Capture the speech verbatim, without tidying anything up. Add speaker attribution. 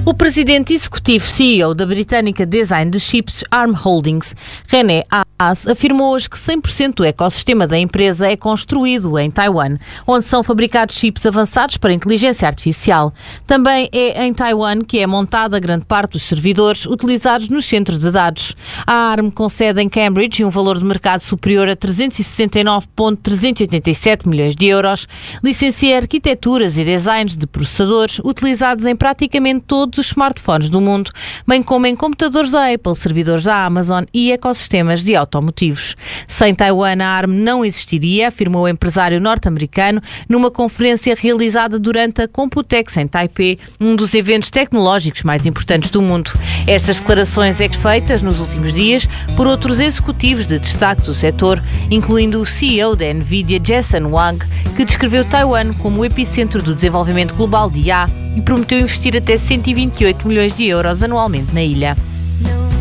Speaker 1: O presidente executivo C E O da britânica Design de Chips Arm Holdings, René Haas, afirmou hoje que cem por cento do ecossistema da empresa é construído em Taiwan, onde são fabricados chips avançados para inteligência artificial. Também é em Taiwan que é montada grande parte dos servidores utilizados nos centros de dados. A Arm, com sede em Cambridge e um valor de mercado superior a trezentos e sessenta e nove vírgula trezentos e oitenta e sete milhões de euros, licencia arquiteturas e designs de processadores utilizados em praticamente todos os smartphones do mundo, bem como em computadores da Apple, servidores da Amazon e ecossistemas de automotivos. Sem Taiwan, a Arm não existiria, afirmou o empresário norte-americano numa conferência realizada durante a Computex em Taipei, um dos eventos tecnológicos mais importantes do mundo. Estas declarações é feitas nos últimos dias por outros executivos de destaque do setor, incluindo o C E O da Nvidia, Jensen Huang, que descreveu Taiwan como o epicentro do desenvolvimento global de I A e prometeu investir até cento e vinte e oito milhões de euros anualmente na ilha.